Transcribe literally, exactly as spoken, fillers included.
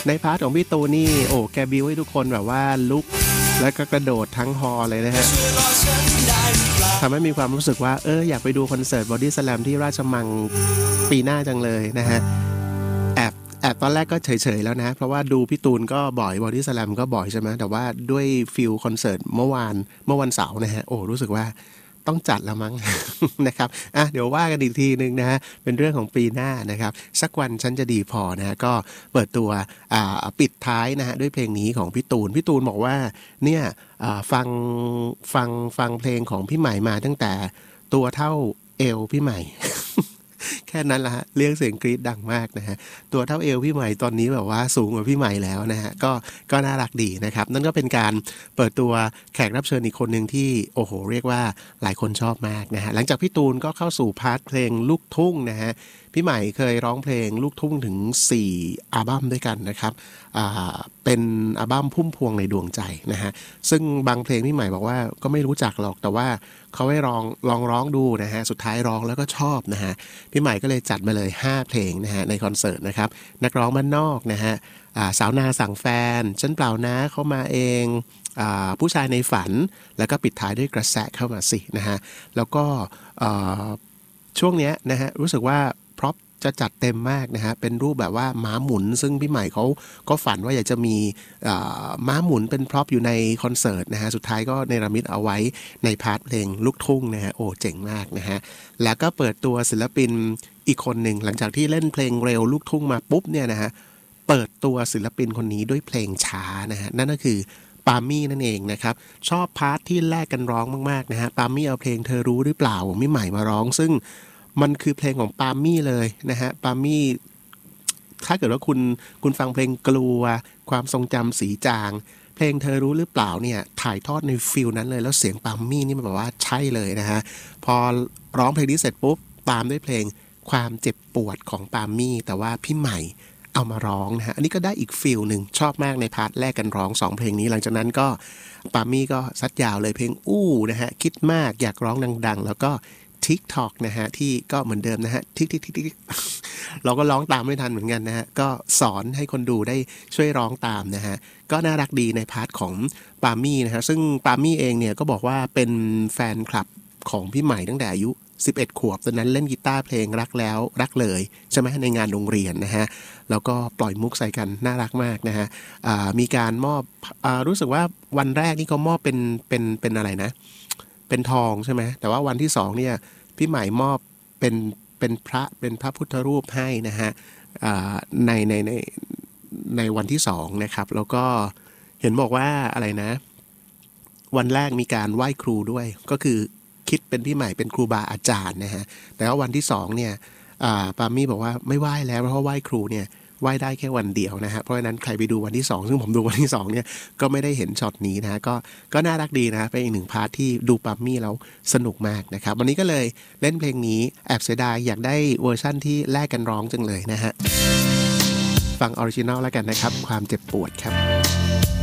ในพาร์ทของพี่ตูนนี่โอ้แกบิวให้ทุกคนแบบว่าลุกแล้วก็กระโดดทั้งฮอลเลยนะฮะทำให้มีความรู้สึกว่าเอออยากไปดูคอนเสิร์ตบอดี้สแลมที่ราชมังปีหน้าจังเลยนะฮะแอบแอบตอนแรกก็เฉยๆแล้วนะเพราะว่าดูพี่ตูนก็บ่อยบอดี้สแลมก็บ่อยใช่ไหมแต่ว่าด้วยฟิลคอนเสิร์ตเมื่อวานเมื่อวันเสาร์นะฮะโอ้รู้สึกว่าต้องจัดแล้วมั้ง นะครับอ่ะเดี๋ยวว่ากันอีกทีนึงนะฮะเป็นเรื่องของปีหน้านะครับสักวันฉันจะดีพอนะฮะก็เปิดตัวอ่าปิดท้ายนะฮะด้วยเพลงนี้ของพี่ตูนพี่ตูนบอกว่าเนี่ยฟังฟังฟังเพลงของพี่ใหม่มาตั้งแต่ตัวเท่าเอวพี่ใหม่ แค่นั้นละฮะเรียกเสียงกรี๊ดดังมากนะฮะตัวเท่าเอวพี่ใหม่ตอนนี้แบบว่าสูงกว่าพี่ใหม่แล้วนะฮะก็ก็น่ารักดีนะครับนั่นก็เป็นการเปิดตัวแขกรับเชิญอีกคนหนึ่งที่โอ้โหเรียกว่าหลายคนชอบมากนะฮะหลังจากพี่ตูนก็เข้าสู่พาร์ทเพลงลูกทุ่งนะฮะพี่ใหม่เคยร้องเพลงลูกทุ่งถึงสี่อัลบั้มด้วยกันนะครับอ่าเป็นอัลบั้มพุ่มพวงในดวงใจนะฮะซึ่งบางเพลงพี่ใหม่บอกว่าก็ไม่รู้จักหรอกแต่ว่าเขาให้ลองลองร้องดูนะฮะสุดท้ายร้องแล้วก็ชอบนะฮะพี่ใหม่ก็เลยจัดมาเลยห้าเพลงนะฮะในคอนเสิร์ตนะครับนักร้องบ้านนอกนะฮะสาวนาสั่งแฟนฉันเปล่านะเขามาเองผู้ชายในฝันแล้วก็ปิดท้ายด้วยกระแสเข้ามาสินะฮะแล้วก็ช่วงนี้นะฮะรู้สึกว่าพร็อพจะจัดเต็มมากนะฮะเป็นรูปแบบว่าม้าหมุนซึ่งพี่ใหม่เขาก็ฝันว่าอยากจะมีม้าหมุนเป็นพร็อพอยู่ในคอนเสิร์ตนะฮะสุดท้ายก็เนรมิตเอาไว้ในพาร์ทเพลงลูกทุ่งนะฮะโอ้เจ๋งมากนะฮะแล้วก็เปิดตัวศิลปินอีกคนหนึ่งหลังจากที่เล่นเพลงเร็วลูกทุ่งมาปุ๊บเนี่ยนะฮะเปิดตัวศิลปินคนนี้ด้วยเพลงช้านะฮะนั่นก็คือปามี่นั่นเองนะครับชอบพาร์ทที่แลกกันร้องมากๆนะฮะปามี่เอาเพลงเธอรู้หรือเปล่าพี่ใหม่มาร้องซึ่งมันคือเพลงของปามี่เลยนะฮะปามี่ถ้าเกิดว่าคุณคุณฟังเพลงกลัวความทรงจำสีจางเพลงเธอรู้หรือเปล่าเนี่ยถ่ายทอดในฟิลนั้นเลยแล้วเสียงปามี่นี่มันแบบว่าใช่เลยนะฮะพอร้องเพลงนี้เสร็จปุ๊บตามด้วยเพลงความเจ็บปวดของปามี่แต่ว่าพี่ใหม่เอามาร้องนะฮะอันนี้ก็ได้อีกฟิลหนึ่งชอบมากในพาร์ทแรกกันร้องสองเพลงนี้หลังจากนั้นก็ปามี่ก็ซัดยาวเลยเพลงอู้นะฮะคิดมากอยากร้องดังๆแล้วก็TikTok นะฮะที่ก็เหมือนเดิมนะฮะทิกทิกทิกทิกเราก็ร้องตามไม่ทันเหมือนกันนะฮะก็สอนให้คนดูได้ช่วยร้องตามนะฮะก็น่ารักดีในพาร์ทของปามี่นะฮะซึ่งปามี่เองเนี่ยก็บอกว่าเป็นแฟนคลับของพี่ใหม่ตั้งแต่อายุสิบเอ็ดขวบตอนนั้นเล่นกีตาร์เพลงรักแล้วรักเลยใช่ไหมในงานโรงเรียนนะฮะแล้วก็ปล่อยมุกใส่กันน่ารักมากนะฮะมีการมอบรู้สึกว่าวันแรกนี่เขามอบเป็นเป็นเป็นอะไรนะเป็นทองใช่ไหมแต่ว่าวันที่สองเนี่ยพี่ใหม่มอบเป็นเป็นพระเป็นพระพุทธรูปให้นะฮะในในในในวันที่สองนะครับแล้วก็เห็นบอกว่าอะไรนะวันแรกมีการไหว้ครูด้วยก็คือคิดเป็นพี่ใหม่เป็นครูบาอาจารย์นะฮะแต่ว่าวันที่สองเนี่ยปามี่บอกว่าไม่ไหว้แล้วเพราะไหว้ครูเนี่ยไหว้ได้แค่วันเดียวนะฮะเพราะฉะนั้นใครไปดูวันที่สองซึ่งผมดูวันที่สองเนี่ยก็ไม่ได้เห็นช็อตนี้นะฮะก็ก็น่ารักดีนะฮะเป็นอีกหนึ่งพาร์ทที่ดูปามี่แล้วสนุกมากนะครับวันนี้ก็เลยเล่นเพลงนี้แอบเสียดายอยากได้เวอร์ชั่นที่แลกกันร้องจังเลยนะฮะฟังออริจินัลแล้วกันนะครับความเจ็บปวดครับ